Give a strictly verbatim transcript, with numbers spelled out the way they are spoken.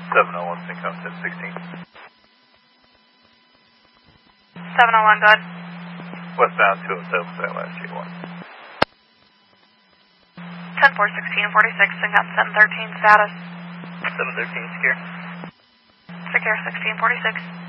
seven oh one, Syncom ten sixteen. seven oh one, go ahead. Westbound two oh seven, Site Last G one. ten four sixteen forty-six, Syncom seven thirteen, status. seven thirteen, secure. Secure sixteen forty-six.